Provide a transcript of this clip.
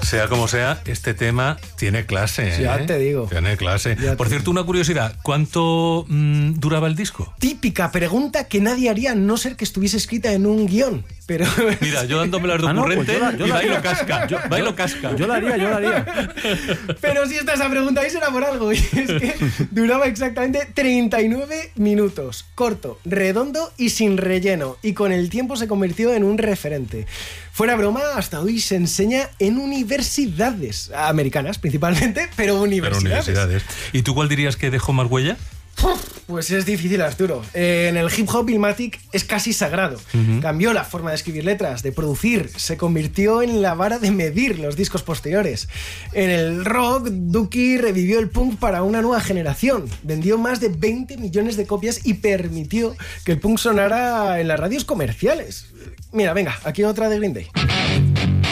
Sea como sea, este tema tiene clase, ¿eh? Ya te digo. Tiene clase. Por cierto, una curiosidad, ¿cuánto duraba el disco? Típica pregunta que nadie haría a no ser que estuviese escrita en un guión. Pero... Mira, yo dándome las de ocurrente y bailo casca. Bailo casca. Yo lo haría. Pero si está esa pregunta ahí será por algo. Y es que duraba exactamente 39 minutos. Corto, redondo y sin relleno. Y con el tiempo se convirtió en un referente. Fuera broma, hasta hoy se enseña en universidades americanas principalmente, pero universidades. ¿Y tú cuál dirías que dejó más huella? Pues es difícil, Arturo. En el hip hop, Illmatic es casi sagrado. Cambió la forma de escribir letras, de producir. Se convirtió en la vara de medir los discos posteriores. En el rock, Dookie revivió el punk para una nueva generación. Vendió más de 20 millones de copias y permitió que el punk sonara en las radios comerciales. Mira, venga, aquí otra de Green Day.